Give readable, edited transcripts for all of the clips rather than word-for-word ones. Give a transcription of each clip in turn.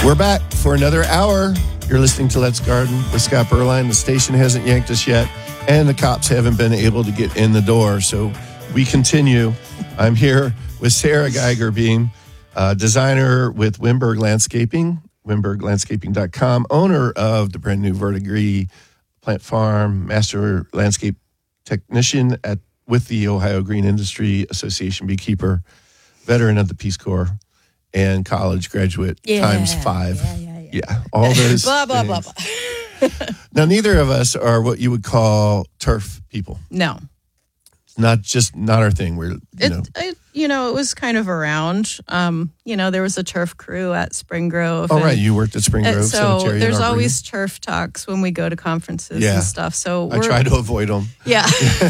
We're back for another hour. You're listening to Let's Garden with Scott Berline. The station hasn't yanked us yet, and the cops haven't been able to get in the door. So we continue. I'm here with Sarah Geiger Beam, designer with Wimberg Landscaping, WimbergLandscaping.com, owner of the brand new Verdigris Plant Farm, master landscape technician with the Ohio Green Industry Association, beekeeper, veteran of the Peace Corps, and college graduate times 5. Yeah, all those blah, blah, blah, blah. Now, neither of us are what you would call turf people. No. It's not our thing. It was kind of around. There was a turf crew at Spring Grove. Oh, right. You worked at Spring Grove so Cemetery. There's always turf talks when we go to conferences and stuff. So I try to avoid them. Yeah.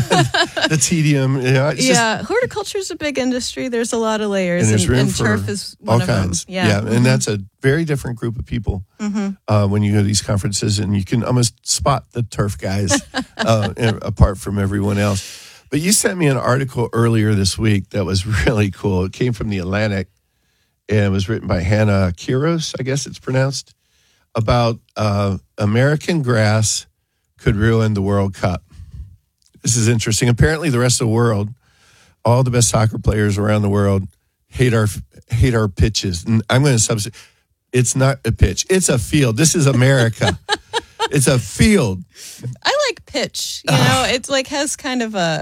The tedium. Horticulture is a big industry. There's a lot of layers. And there's room for turf is one all kinds. of them. Yeah. And that's a very different group of people when you go to these conferences, and you can almost spot the turf guys apart from everyone else. But you sent me an article earlier this week that was really cool. It came from The Atlantic, and it was written by Hannah Quiros, I guess it's pronounced, about American grass could ruin the World Cup. This is interesting. Apparently, the rest of the world, all the best soccer players around the world, hate our pitches. And I'm going to substitute. It's not a pitch. It's a field. This is America. It's a field. I like pitch. It has kind of a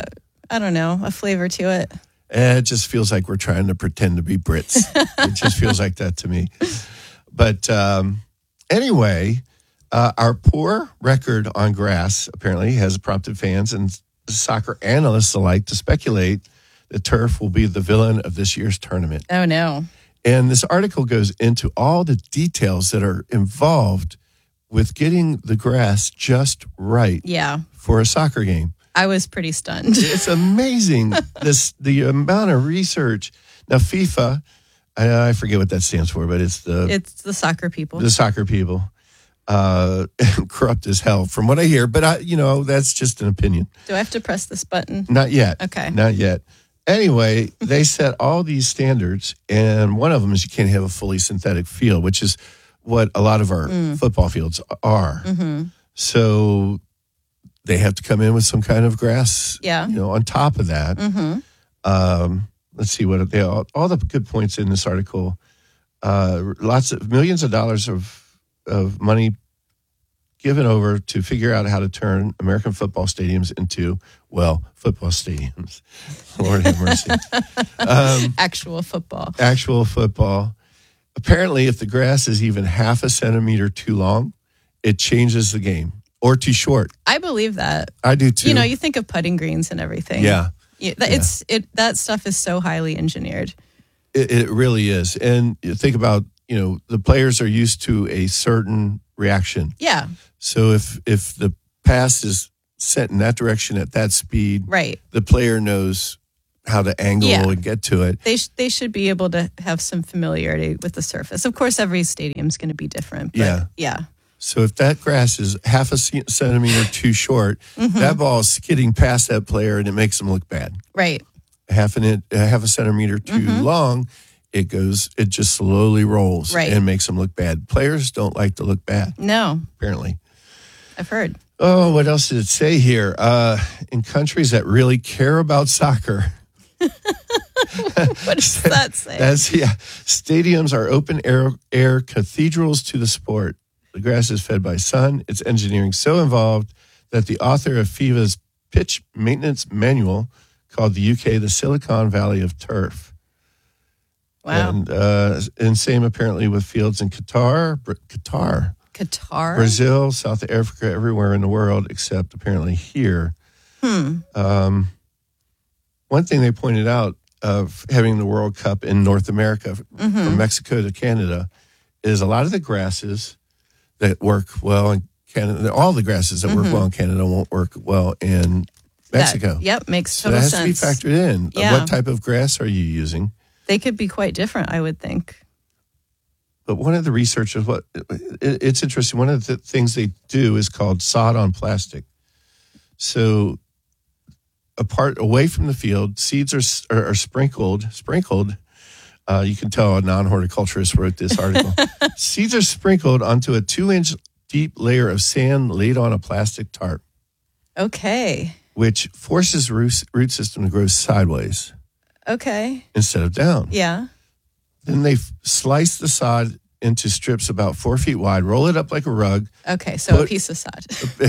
flavor to it. It just feels like we're trying to pretend to be Brits. It just feels like that to me. But anyway, our poor record on grass apparently has prompted fans and soccer analysts alike to speculate that turf will be the villain of this year's tournament. Oh, no. And this article goes into all the details that are involved with getting the grass just right for a soccer game. I was pretty stunned. It's amazing, the amount of research. Now, FIFA, I forget what that stands for, but it's the soccer people. The soccer people. Corrupt as hell, from what I hear. But, that's just an opinion. Do I have to press this button? Not yet. Okay. Not yet. Anyway, they set all these standards, and one of them is you can't have a fully synthetic field, which is what a lot of our football fields are. Mm-hmm. So they have to come in with some kind of grass, on top of that. Mm-hmm. Let's see what all the good points in this article. Millions of dollars of money given over to figure out how to turn American football stadiums into, football stadiums. Lord have mercy. Actual football. Actual football. Apparently, if the grass is even half a centimeter too long, it changes the game, or too short. I believe that. I do too. You think of putting greens and everything. Yeah. That stuff is so highly engineered. It really is. And you think about, the players are used to a certain reaction. Yeah. So if the pass is sent in that direction at that speed, right, the player knows how to angle and get to it. They should be able to have some familiarity with the surface. Of course, every stadium's going to be different. But yeah. So if that grass is half a centimeter too short, that ball is skidding past that player, and it makes them look bad. Right. Half a centimeter too long, it just slowly rolls and makes them look bad. Players don't like to look bad. No. Apparently. I've heard. Oh, what else did it say here? In countries that really care about soccer. What does that say? Stadiums are open air cathedrals to the sport. The grass is fed by sun. Its engineering so involved that the author of FIFA's pitch maintenance manual called the UK the Silicon Valley of turf. Wow. And same apparently with fields in Qatar, Brazil, South Africa, everywhere in the world except apparently here. One thing they pointed out of having the World Cup in North America, from Mexico to Canada, is a lot of the grasses that work well in Canada, all the grasses that work well in Canada won't work well in Mexico. Makes total sense. So that has to be factored in. Yeah. What type of grass are you using? They could be quite different, I would think. But one of the researchers, it's interesting, one of the things they do is called sod on plastic. So away from the field, seeds are sprinkled You can tell a non-horticulturist wrote this article. Seeds are sprinkled onto a 2-inch deep layer of sand laid on a plastic tarp, Okay. which forces root system to grow sideways Okay. instead of down. Yeah. Then they slice the sod into strips about 4 feet wide, roll it up like a rug. Okay. So a piece of sod.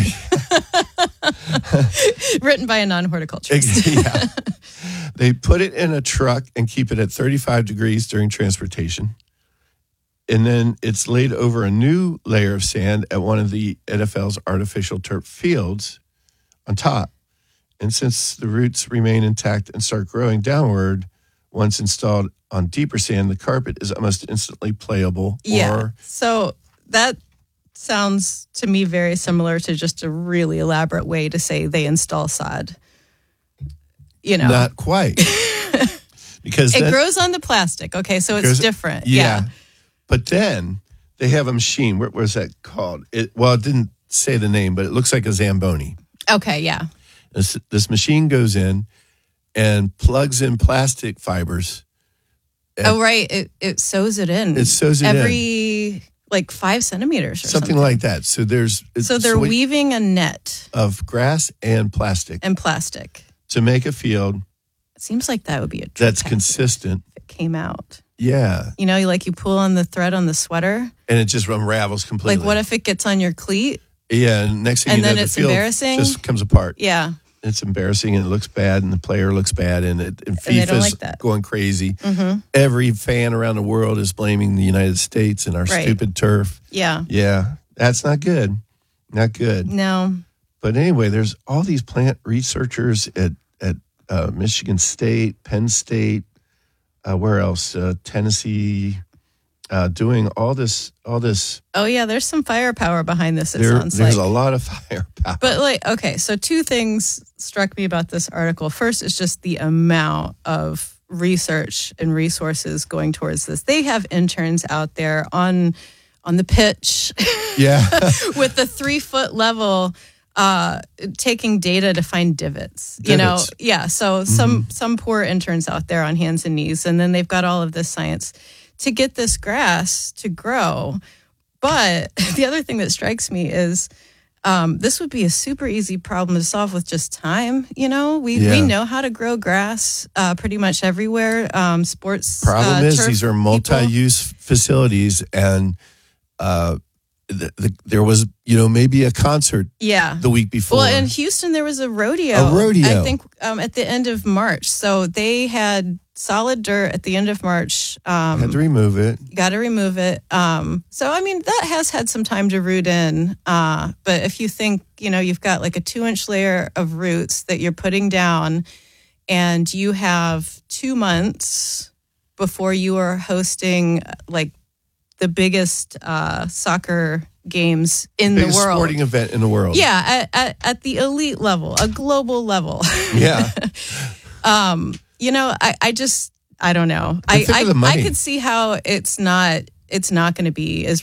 Written by a non-horticulturist. Yeah. They put it in a truck and keep it at 35 degrees during transportation. And then it's laid over a new layer of sand at one of the NFL's artificial turf fields on top. And since the roots remain intact and start growing downward, once installed on deeper sand, the carpet is almost instantly playable. Yeah. So that sounds to me very similar to just a really elaborate way to say they install sod. You know, Not quite. Because it grows on the plastic. Okay, so it's different. Yeah. But then they have a machine. What was that called? It didn't say the name, but it looks like a Zamboni. Okay, yeah. This machine goes in and plugs in plastic fibers. Oh, right. It sews it in. It sews it every like 5 centimeters or something like that. So they're weaving a net of grass and plastic to make a field. It seems like that would be a that's consistent. If it came out. Yeah. You know, you pull on the thread on the sweater. And it just unravels completely. Like what if it gets on your cleat? Yeah. And next thing you know, the field just comes apart. Yeah. It's embarrassing and it looks bad and the player looks bad and FIFA's going crazy. Mm-hmm. Every fan around the world is blaming the United States and our stupid turf. Yeah. Yeah. That's not good. Not good. No. But anyway, there's all these plant researchers at Michigan State, Penn State, where else? Tennessee, doing all this. Oh yeah, there's some firepower behind this. There's a lot of firepower. But okay, so 2 things struck me about this article. First, it's just the amount of research and resources going towards this. They have interns out there on the pitch, yeah, with the 3-foot level. Taking data to find divots. You know, yeah. So some poor interns out there on hands and knees, and then they've got all of this science to get this grass to grow. But the other thing that strikes me is this would be a super easy problem to solve with just time. You know, we know how to grow grass pretty much everywhere. Sports problem is these are multi-use facilities and. There was, maybe a concert the week before. Well, in Houston, there was a rodeo. I think at the end of March. So they had solid dirt at the end of March. Had to remove it. Got to remove it. So, I mean, that has had some time to root in. But if you think, you've got like a 2-inch layer of roots that you're putting down and you have 2 months before you are hosting like the biggest soccer games in the world. Sporting event in the world. Yeah, at the elite level, a global level. Yeah. I don't know. I could see how it's not going to be as